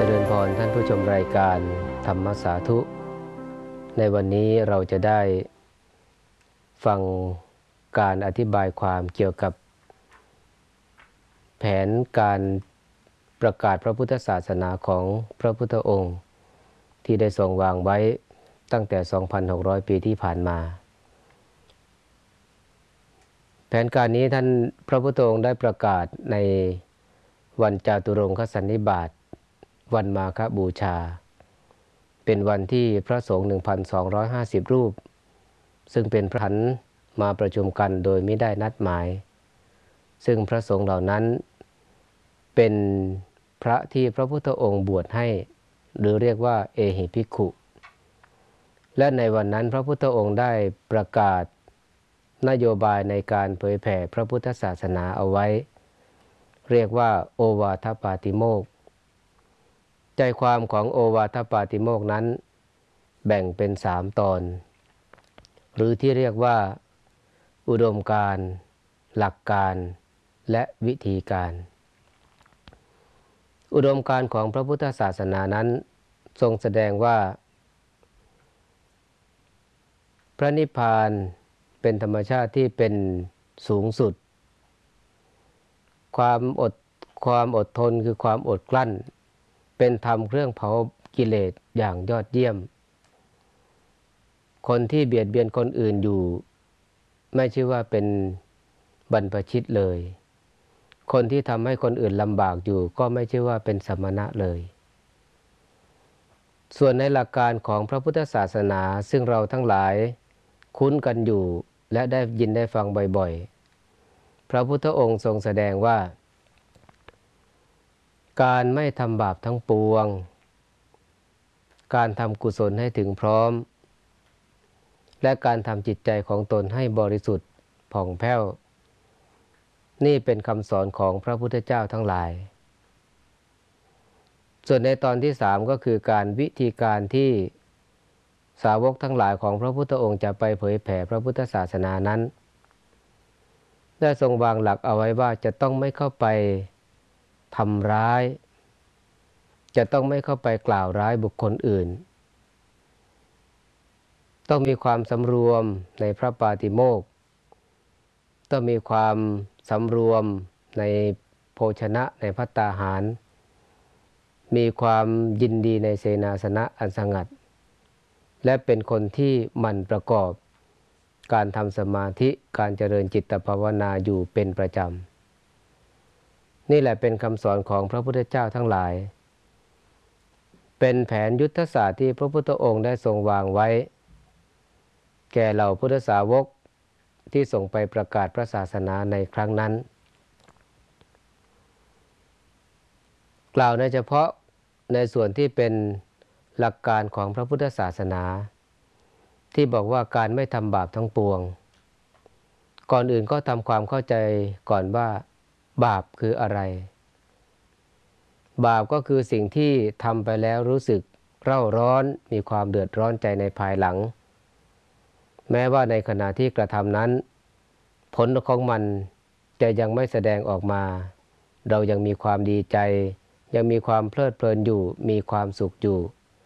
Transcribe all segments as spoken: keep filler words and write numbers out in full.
จริญพรท่านผู้ชมรายการธรรมสาธุในวันนี้เราจะได้ฟังการอธิบายความเกี่ยวกับแผนการประกาศพระพุทธศาสนาของพระพุทธองค์ที่ได้ทรงวางไว้ตั้งแต่ สองพันหกร้อย ปีที่ผ่านมาแผนการนี้ท่านพระพุทธองค์ได้ประกาศในวันจาตุรงคสันนิบาตวันมาฆบูชาเป็นวันที่พระสงฆ์ หนึ่งพันสองร้อยห้าสิบ รูปซึ่งเป็นพระหันมาประชุมกันโดยไม่ได้นัดหมายซึ่งพระสงฆ์เหล่านั้นเป็นพระที่พระพุทธองค์บวชให้หรือเรียกว่าเอหิภิกขุและในวันนั้นพระพุทธองค์ได้ประกาศนโยบายในการเผยแผ่พระพุทธศาสนาเอาไว้เรียกว่าโอวาทปาติโมกข์ใจความของโอวาทปาติโมกข์นั้นแบ่งเป็นสามตอนหรือที่เรียกว่าอุดมการณ์หลักการและวิธีการอุดมการณ์ของพระพุทธศาสนานั้นทรงแสดงว่าพระนิพพานเป็นธรรมชาติที่เป็นสูงสุดความอดความอดทนคือความอดกลั้นเป็นธรรมเครื่องเผากิเลสอย่างยอดเยี่ยมคนที่เบียดเบียนคนอื่นอยู่ไม่ชื่อว่าเป็นบรรพชิตเลยคนที่ทำให้คนอื่นลำบากอยู่ก็ไม่ชื่อว่าเป็นสมณะเลยส่วนในหลักการของพระพุทธศาสนาซึ่งเราทั้งหลายคุ้นกันอยู่และได้ยินได้ฟังบ่อยๆพระพุทธองค์ทรงแสดงว่าการไม่ทำบาปทั้งปวงการทำกุศลให้ถึงพร้อมและการทำจิตใจของตนให้บริสุทธิ์ผ่องแผ้วนี่เป็นคำสอนของพระพุทธเจ้าทั้งหลายส่วนในตอนที่สามก็คือการวิธีการที่สาวกทั้งหลายของพระพุทธองค์จะไปเผยแผ่พระพุทธศาสนานั้นได้ทรงวางหลักเอาไว้ว่าจะต้องไม่เข้าไปทำร้ายจะต้องไม่เข้าไปกล่าวร้ายบุคคลอื่นต้องมีความสำรวมในพระปาติโมกข์ต้องมีความสำรวมในโภชนะในภัตตาหารมีความยินดีในเสนาสนะอันสงัดและเป็นคนที่หมั่นประกอบการทำสมาธิการเจริญจิตภาวนาอยู่เป็นประจำนี่แหละเป็นคำสอนของพระพุทธเจ้าทั้งหลายเป็นแผนยุทธศาสตร์ที่พระพุทธองค์ได้ทรงวางไว้แก่เหล่าพุทธสาวกที่ส่งไปประกาศพระศาสนาในครั้งนั้นกล่าวในเฉพาะในส่วนที่เป็นหลักการของพระพุทธศาสนาที่บอกว่าการไม่ทำบาปทั้งปวงก่อนอื่นก็ทำความเข้าใจก่อนว่าบาปคืออะไรบาปก็คือสิ่งที่ทำไปแล้วรู้สึกเร่าร้อนมีความเดือดร้อนใจในภายหลังแม้ว่าในขณะที่กระทำนั้นผลของมันจะยังไม่แสดงออกมาเรายังมีความดีใจยังมีความเพลิดเพลินอยู่มีความสุขอยู่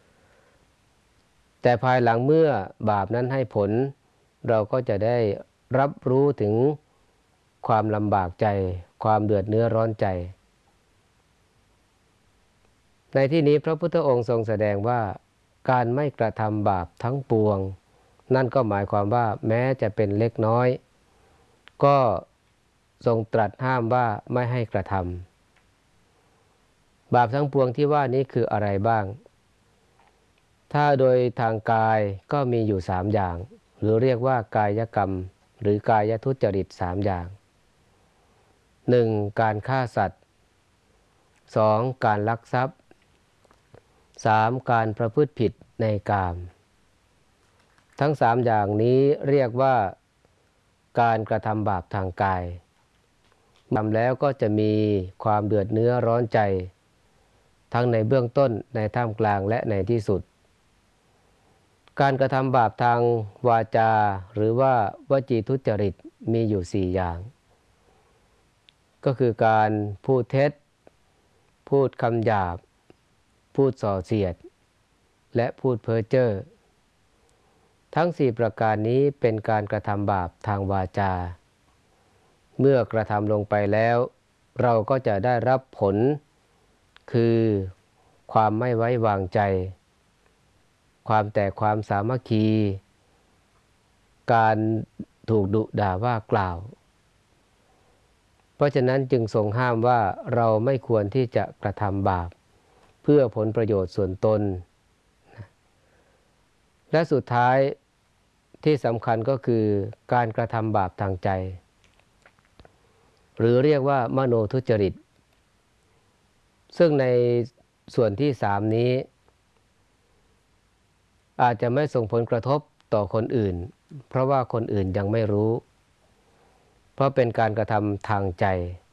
แต่ภายหลังเมื่อบาปนั้นให้ผลเราก็จะได้รับรู้ถึงความลำบากใจความเดือดเนื้อร้อนใจในที่นี้พระพุทธองค์ทรงแสดงว่าการไม่กระทำบาปทั้งปวงนั่นก็หมายความว่าแม้จะเป็นเล็กน้อยก็ทรงตรัสห้ามว่าไม่ให้กระทำบาปทั้งปวงที่ว่านี้คืออะไรบ้างถ้าโดยทางกายก็มีอยู่สามอย่างหรือเรียกว่ากายกรรมหรือกายทุจริตสามอย่างหนึ่งการฆ่าสัตว์สองการลักทรัพย์สามการประพฤติผิดในกามทั้งสามอย่างนี้เรียกว่าการกระทำบาปทางกายทำแล้วก็จะมีความเดือดเนื้อร้อนใจทั้งในเบื้องต้นในท่ามกลางและในที่สุดการกระทำบาปทางวาจาหรือว่าวจีทุจริตมีอยู่สี่อย่างก็คือการพูดเท็จพูดคำหยาบพูดส่อเสียดและพูดเพ้อเจ้อทั้งสี่ประการนี้เป็นการกระทำบาปทางวาจาเมื่อกระทำลงไปแล้วเราก็จะได้รับผลคือความไม่ไว้วางใจความแตกความสามัคคีการถูกดุด่าว่ากล่าวเพราะฉะนั้นจึงทรงห้ามว่าเราไม่ควรที่จะกระทำบาปเพื่อผลประโยชน์ส่วนตนและสุดท้ายที่สำคัญก็คือการกระทำบาปทางใจหรือเรียกว่ามโนทุจริตซึ่งในส่วนที่สามนี้อาจจะไม่ส่งผลกระทบต่อคนอื่นเพราะว่าคนอื่นยังไม่รู้เพราะเป็นการกระทำทางใจ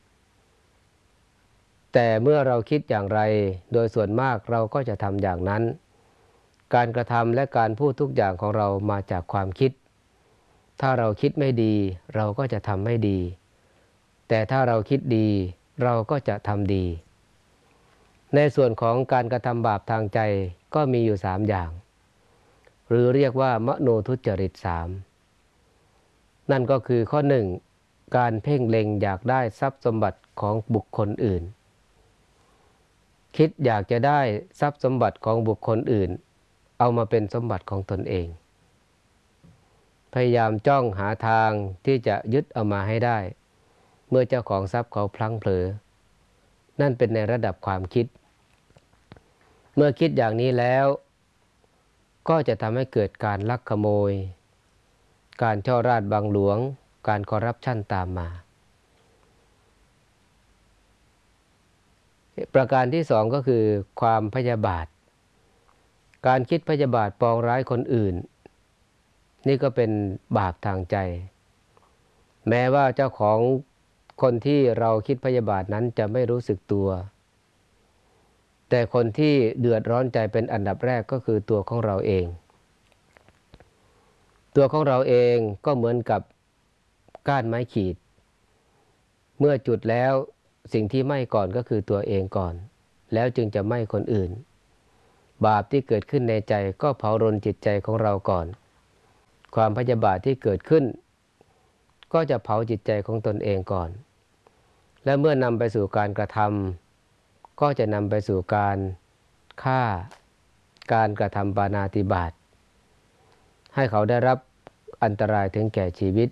แต่เมื่อเราคิดอย่างไรโดยส่วนมากเราก็จะทำอย่างนั้นการกระทำและการพูดทุกอย่างของเรามาจากความคิดถ้าเราคิดไม่ดีเราก็จะทำไม่ดีแต่ถ้าเราคิดดีเราก็จะทำดีในส่วนของการกระทำบาปทางใจก็มีอยู่สามอย่างหรือเรียกว่ามโนทุจริตสามนั่นก็คือข้อหนึ่งการเพ่งเล็งอยากได้ทรัพย์สมบัติของบุคคลอื่นคิดอยากจะได้ทรัพย์สมบัติของบุคคลอื่นเอามาเป็นสมบัติของตนเองพยายามจ้องหาทางที่จะยึดเอามาให้ได้เมื่อเจ้าของทรัพย์เขาพลั้งเผลอนั่นเป็นในระดับความคิดเมื่อคิดอย่างนี้แล้วก็จะทำให้เกิดการลักขโมยการช่อราษฎร์บังหลวงการคอร์รัปชันตามมาประการที่สองก็คือความพยาบาทการคิดพยาบาทปองร้ายคนอื่นนี่ก็เป็นบาปทางใจแม้ว่าเจ้าของคนที่เราคิดพยาบาทนั้นจะไม่รู้สึกตัวแต่คนที่เดือดร้อนใจเป็นอันดับแรกก็คือตัวของเราเองตัวของเราเองก็เหมือนกับก้านไม้ขีดเมื่อจุดแล้วสิ่งที่ไหม้ก่อนก็คือตัวเองก่อนแล้วจึงจะไหม้คนอื่นบาปที่เกิดขึ้นในใจก็เผารนจิตใจของเราก่อนความพยาบาทที่เกิดขึ้นก็จะเผาจิตใจของตนเองก่อนและเมื่อนำไปสู่การกระทำก็จะนำไปสู่การฆ่าการกระทำปาณาติบาตให้เขาได้รับอันตรายถึงแก่ชีวิต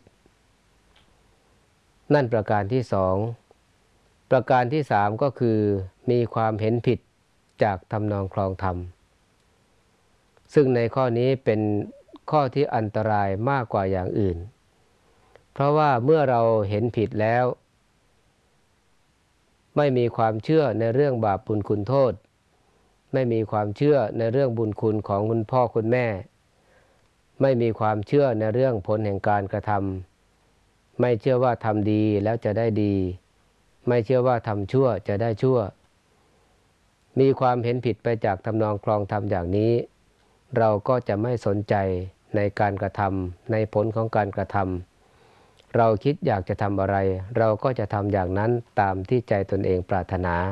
นั่นประการที่สองประการที่สามก็คือมีความเห็นผิดจากทำนองคลองธรรมซึ่งในข้อนี้เป็นข้อที่อันตรายมากกว่าอย่างอื่นเพราะว่าเมื่อเราเห็นผิดแล้วไม่มีความเชื่อในเรื่องบาปบุญคุณโทษไม่มีความเชื่อในเรื่องบุญคุณของคุณพ่อคุณแม่ไม่มีความเชื่อในเรื่องผลแห่งการกระทำไม่เชื่อว่าทำดีแล้วจะได้ดีไม่เชื่อว่าทำชั่วจะได้ชั่วมีความเห็นผิดไปจากทำนองคลองธรรมอย่างนี้เราก็จะไม่สนใจในการกระทำในผลของการกระทำเราคิดอยากจะทำอะไรเราก็จะทำอย่างนั้นตามที่ใจตนเองปรารถนา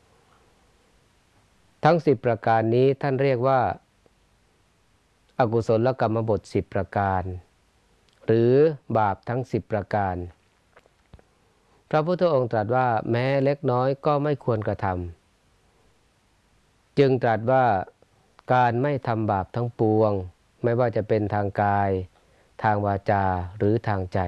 ทั้งสิบประการนี้ท่านเรียกว่าอกุศลกรรมบทสิบประการหรือบาปทั้งสิบประการพระพุทธองค์ตรัสว่าแม้เล็กน้อยก็ไม่ควรกระทำจึงตรัสว่าการไม่ทำบาปทั้งปวงไม่ว่าจะเป็นทางกายทางวาจาหรือทางใจ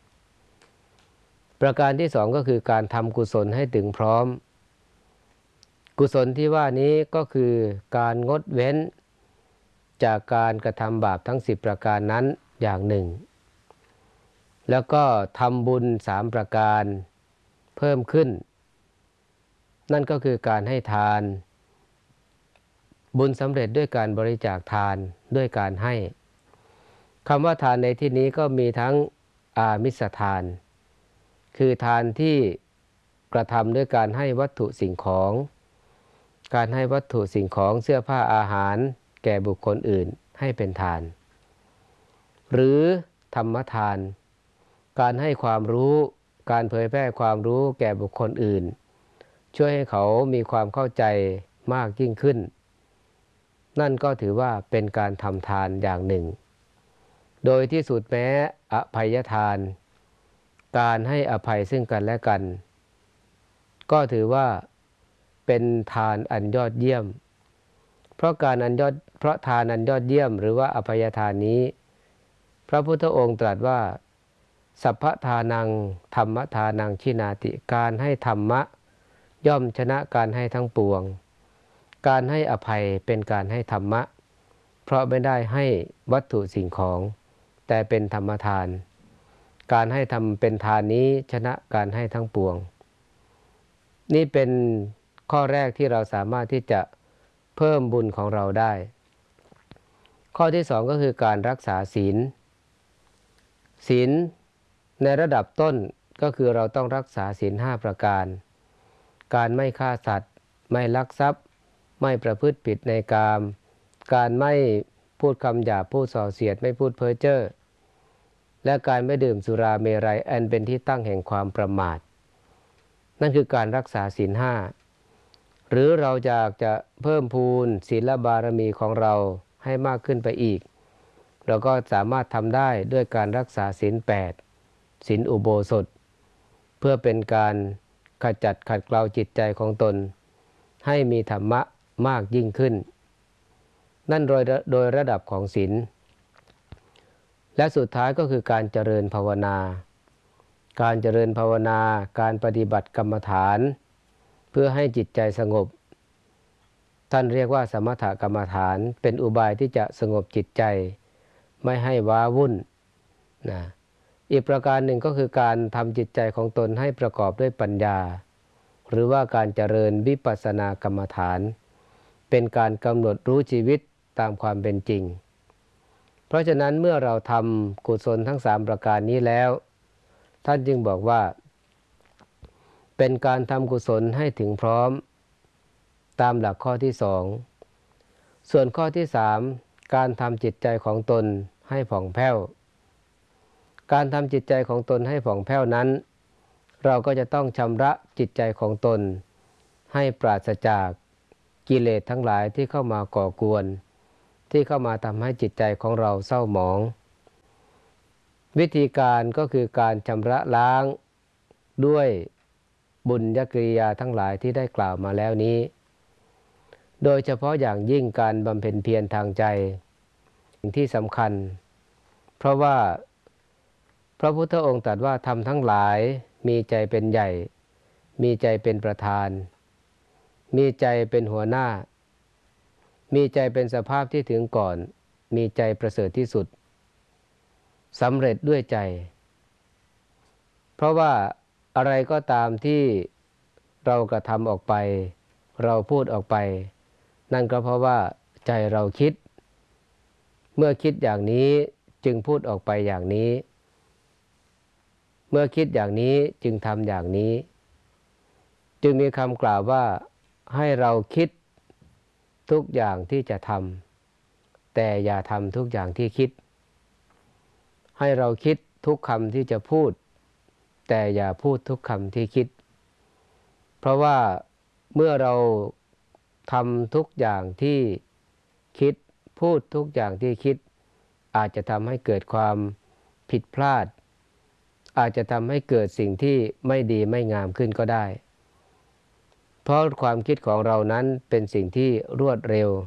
ประการที่สองก็คือการทำกุศลให้ถึงพร้อมกุศลที่ว่านี้ก็คือการงดเว้นจากการกระทำบาปทั้งสิบประการนั้นอย่างหนึ่งแล้วก็ทำบุญสามประการเพิ่มขึ้นนั่นก็คือการให้ทานบุญสำเร็จด้วยการบริจาคทานด้วยการให้คำว่าทานในที่นี้ก็มีทั้งอามิสทานคือทานที่กระทำด้วยการให้วัตถุสิ่งของการให้วัตถุสิ่งของเสื้อผ้าอาหารแก่บุคคลอื่นให้เป็นทานหรือธรรมทานการให้ความรู้การเผยแพร่ความรู้แก่บุคคลอื่นช่วยให้เขามีความเข้าใจมากยิ่งขึ้นนั่นก็ถือว่าเป็นการทำทานอย่างหนึ่งโดยที่สุดแม้อภัยทานการให้อภัยซึ่งกันและกันก็ถือว่าเป็นทานอันยอดเยี่ยมเพราะการอันยอดเพราะทานอันยอดเยี่ยมหรือว่าอภัยทานนี้พระพุทธองค์ตรัสว่าสัพพทานังธรรมทานังชินาติการให้ธรรมะย่อมชนะการให้ทั้งปวงการให้อภัยเป็นการให้ธรรมะเพราะไม่ได้ให้วัตถุสิ่งของแต่เป็นธรรมทานการให้ทำเป็นทานนี้ชนะการให้ทั้งปวงนี่เป็นข้อแรกที่เราสามารถที่จะเพิ่มบุญของเราได้ข้อที่สองก็คือการรักษาศีลศีลในระดับต้นก็คือเราต้องรักษาศีลห้าประการการไม่ฆ่าสัตว์ไม่ลักทรัพย์ไม่ประพฤติผิดในกามการไม่พูดคำหยาบพูดส่อเสียดไม่พูดเพ้อเจ้อและการไม่ดื่มสุราเมรัยอันเป็นที่ตั้งแห่งความประมาทนั่นคือการรักษาศีลห้าหรือเราอยากจะเพิ่มพูนศีลบารมีของเราให้มากขึ้นไปอีกเราก็สามารถทำได้ด้วยการรักษาศีลแปดศีลอุโบสถเพื่อเป็นการขจัดขัดเกลาจิตใจของตนให้มีธรรมะมากยิ่งขึ้นนั่นโดยโดยระดับของศีลและสุดท้ายก็คือการเจริญภาวนาการเจริญภาวนาการปฏิบัติกรรมฐานเพื่อให้จิตใจสงบท่านเรียกว่าสมถกรรมฐานเป็นอุบายที่จะสงบจิตใจไม่ให้ว้าวุ่นนะอีกประการหนึ่งก็คือการทำจิตใจของตนให้ประกอบด้วยปัญญาหรือว่าการเจริญวิปัสสนากรรมฐานเป็นการกำหนดรู้ชีวิตตามความเป็นจริงเพราะฉะนั้นเมื่อเราทำกุศลทั้งสามประการนี้แล้วท่านจึงบอกว่าเป็นการทำกุศลให้ถึงพร้อมตามหลักข้อที่สองส่วนข้อที่สามการทำจิตใจของตนให้ผ่องแผ้วการทำจิตใจของตนให้ผ่องแผ้วนั้นเราก็จะต้องชำระจิตใจของตนให้ปราศจากกิเลสทั้งหลายที่เข้ามาก่อกวนที่เข้ามาทำให้จิตใจของเราเศร้าหมองวิธีการก็คือการชำระล้างด้วยบุญญกิริยาทั้งหลายที่ได้กล่าวมาแล้วนี้โดยเฉพาะอย่างยิ่งการบำเพ็ญเพียรทางใจสิ่งที่สำคัญเพราะว่าพระพุทธองค์ตรัสว่าธรรมทั้งหลายมีใจเป็นใหญ่มีใจเป็นประธานมีใจเป็นหัวหน้ามีใจเป็นสภาพที่ถึงก่อนมีใจประเสริฐที่สุดสำเร็จด้วยใจเพราะว่าอะไรก็ตามที่เรากระทำออกไปเราพูดออกไปนั่นก็เพราะว่าใจเราคิดเมื่อคิดอย่างนี้จึงพูดออกไปอย่างนี้เมื่อคิดอย่างนี้จึงทำอย่างนี้จึงมีคำกล่าวว่าให้เราคิดทุกอย่างที่จะทำแต่อย่าทำทุกอย่างที่คิดให้เราคิดทุกคำที่จะพูดแต่อย่าพูดทุกคำที่คิดเพราะว่าเมื่อเราทำทุกอย่างที่คิดพูดทุกอย่างที่คิดอาจจะทำให้เกิดความผิดพลาดอาจจะทำให้เกิดสิ่งที่ไม่ดีไม่งามขึ้นก็ได้เพราะความคิดของเรานั้นเป็นสิ่งที่รวดเร็ว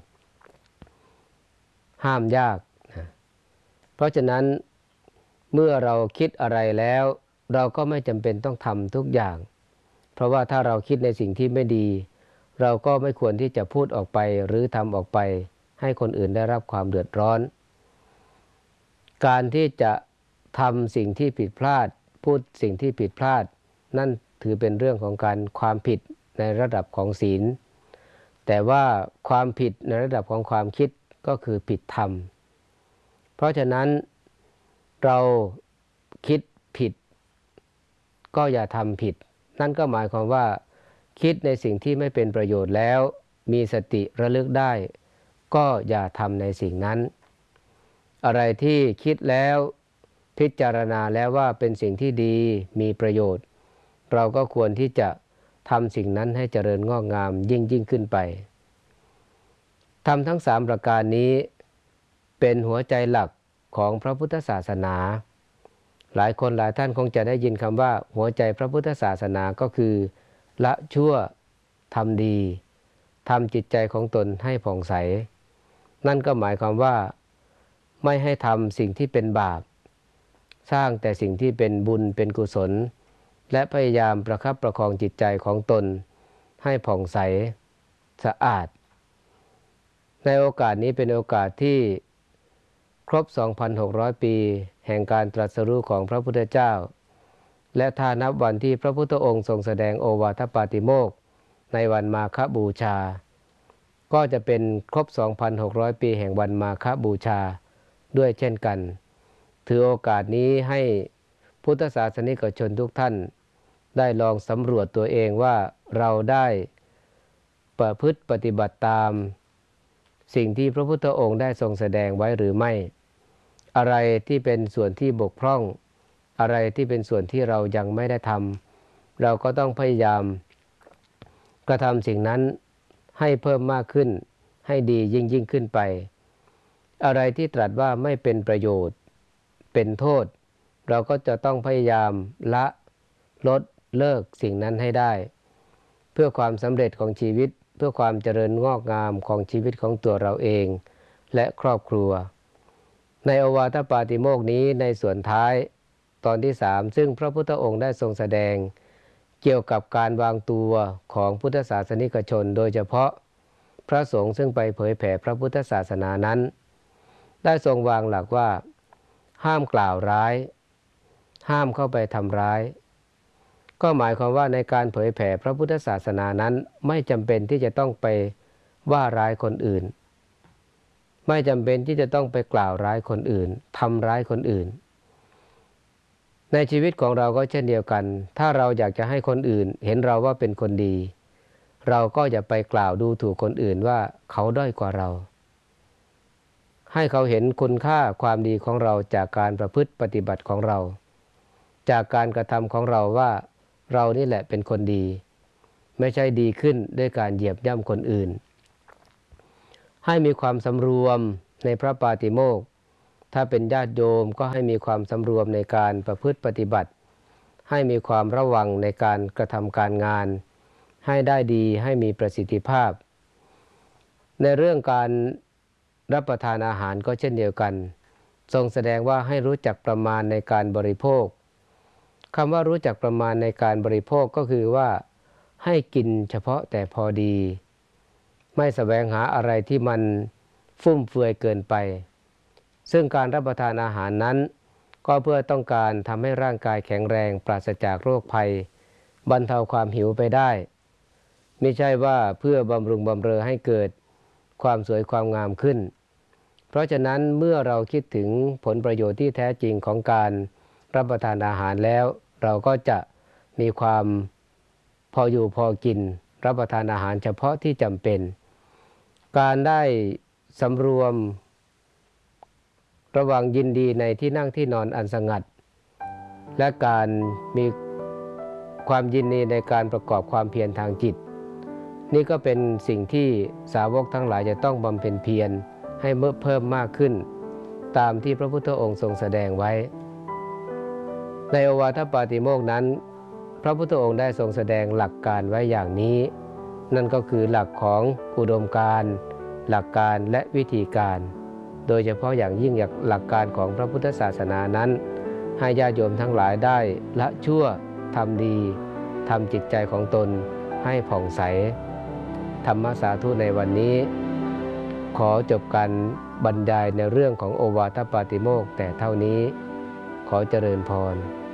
ห้ามยากนะเพราะฉะนั้นเมื่อเราคิดอะไรแล้วเราก็ไม่จำเป็นต้องทำทุกอย่างเพราะว่าถ้าเราคิดในสิ่งที่ไม่ดีเราก็ไม่ควรที่จะพูดออกไปหรือทำออกไปให้คนอื่นได้รับความเดือดร้อนการที่จะทำสิ่งที่ผิดพลาดพูดสิ่งที่ผิดพลาดนั่นถือเป็นเรื่องของการความผิดในระดับของศีลแต่ว่าความผิดในระดับของความคิดก็คือผิดธรรมเพราะฉะนั้นเราคิดผิดก็อย่าทำผิดนั่นก็หมายความว่าคิดในสิ่งที่ไม่เป็นประโยชน์แล้วมีสติระลึกได้ก็อย่าทำในสิ่งนั้นอะไรที่คิดแล้วพิจารณาแล้วว่าเป็นสิ่งที่ดีมีประโยชน์เราก็ควรที่จะทำสิ่งนั้นให้เจริญงอกงามยิ่งยิ่งขึ้นไปธรรมทั้งสามประการนี้เป็นหัวใจหลักของพระพุทธศาสนาหลายคนหลายท่านคงจะได้ยินคำว่าหัวใจพระพุทธศาสนาก็คือละชั่วทำดีทำจิตใจของตนให้ผ่องใสนั่นก็หมายความว่าไม่ให้ทำสิ่งที่เป็นบาปสร้างแต่สิ่งที่เป็นบุญเป็นกุศลและพยายามประคับประคองจิตใจของตนให้ผ่องใสสะอาดในโอกาสนี้เป็นโอกาสที่ครบ สองพันหกร้อย ปีแห่งการตรัสรู้ของพระพุทธเจ้าและถ้านับวันที่พระพุทธองค์ทรงแสดงโอวาทปาติโมกข์ในวันมาฆบูชาก็จะเป็นครบ สองพันหกร้อย ปีแห่งวันมาฆบูชาด้วยเช่นกันถือโอกาสนี้ให้พุทธศาสนิกชนทุกท่านได้ลองสำรวจตัวเองว่าเราได้ประพฤติปฏิบัติตามสิ่งที่พระพุทธองค์ได้ทรงแสดงไว้หรือไม่อะไรที่เป็นส่วนที่บกพร่องอะไรที่เป็นส่วนที่เรายังไม่ได้ทำเราก็ต้องพยายามกระทำสิ่งนั้นให้เพิ่มมากขึ้นให้ดียิ่งยิ่งขึ้นไปอะไรที่ตรัสว่าไม่เป็นประโยชน์เป็นโทษเราก็จะต้องพยายามละลดเลิกสิ่งนั้นให้ได้เพื่อความสำเร็จของชีวิตเพื่อความเจริญงอกงามของชีวิตของตัวเราเองและครอบครัวในโอวาทปาติโมกข์นี้ในส่วนท้ายตอนที่สามซึ่งพระพุทธองค์ได้ทรงแสดงเกี่ยวกับการวางตัวของพุทธศาสนิกชนโดยเฉพาะพระสงฆ์ซึ่งไปเผยแผ่พระพุทธศาสนานั้นได้ทรงวางหลักว่าห้ามกล่าวร้ายห้ามเข้าไปทำร้ายก็หมายความว่าในการเผยแผ่พระพุทธศาสนานั้นไม่จำเป็นที่จะต้องไปว่าร้ายคนอื่นไม่จำเป็นที่จะต้องไปกล่าวร้ายคนอื่นทำร้ายคนอื่นในชีวิตของเราก็เช่นเดียวกันถ้าเราอยากจะให้คนอื่นเห็นเราว่าเป็นคนดีเราก็อย่าไปกล่าวดูถูกคนอื่นว่าเขาด้อยกว่าเราให้เขาเห็นคุณค่าความดีของเราจากการประพฤติปฏิบัติของเราจากการกระทำของเราว่าเรานี่แหละเป็นคนดีไม่ใช่ดีขึ้นด้วยการเหยียบย่ำคนอื่นให้มีความสำรวมในพระปาติโมกข์ถ้าเป็นญาติโยมก็ให้มีความสำรวมในการประพฤติปฏิบัติให้มีความระวังในการกระทำการงานให้ได้ดีให้มีประสิทธิภาพในเรื่องการรับประทานอาหารก็เช่นเดียวกันทรงแสดงว่าให้รู้จักประมาณในการบริโภคคำว่ารู้จักประมาณในการบริโภคก็คือว่าให้กินเฉพาะแต่พอดีไม่แสวงหาอะไรที่มันฟุ่มเฟือยเกินไปซึ่งการรับประทานอาหารนั้นก็เพื่อต้องการทำให้ร่างกายแข็งแรงปราศจากโรคภัยบรรเทาความหิวไปได้ไม่ใช่ว่าเพื่อบำรุงบำเรอให้เกิดความสวยความงามขึ้นเพราะฉะนั้นเมื่อเราคิดถึงผลประโยชน์ที่แท้จริงของการรับประทานอาหารแล้วเราก็จะมีความพออยู่พอกินรับประทานอาหารเฉพาะที่จำเป็นการได้สำรวมระวังยินดีในที่นั่งที่นอนอันสงัดและการมีความยินดีในการประกอบความเพียรทางจิตนี่ก็เป็นสิ่งที่สาวกทั้งหลายจะต้องบำเพ็ญเพียรให้เพิ่มมากขึ้นตามที่พระพุทธองค์ทรงแสดงไว้ในโอวาทปาติโมกข์นั้นพระพุทธองค์ได้ทรงแสดงหลักการไว้อย่างนี้นั่นก็คือหลักของอุดมการณ์หลักการและวิธีการโดยเฉพาะอย่างยิ่งอย่างหลักการของพระพุทธศาสนานั้นให้ญาติโยมทั้งหลายได้ละชั่วทำดีทำจิตใจของตนให้ผ่องใสธรรมสาธุในวันนี้ขอจบการบรรยายในเรื่องของโอวาทปาติโมกข์แต่เท่านี้ขอเจริญพร